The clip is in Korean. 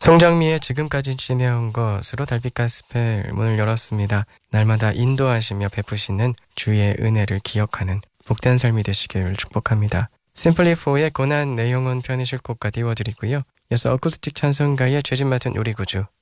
송정미의 지금까지 지내온 것으로 달빛 가스펠 문을 열었습니다. 날마다 인도하시며 베푸시는 주의 은혜를 기억하는 복된 삶이 되시길 축복합니다. 심플리4의 고난 내용은 편의실 곡과 띄워드리고요. 이어서 어쿠스틱 찬송가의 죄진 맡은 우리 구주